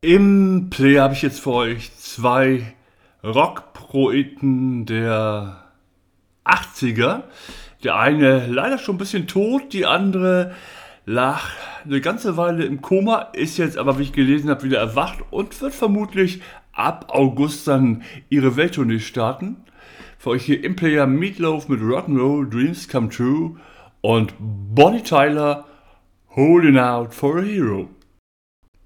Im Play habe ich jetzt für euch zwei Rockpoeten der 80er. Der eine leider schon ein bisschen tot, die andere lag eine ganze Weile im Koma, ist jetzt aber, wie ich gelesen habe, wieder erwacht und wird vermutlich ab August dann ihre Welttournee starten. Für euch hier im Player Meatloaf mit Rock'n'Roll Dreams Come True und Bonnie Tyler Holding Out for a Hero.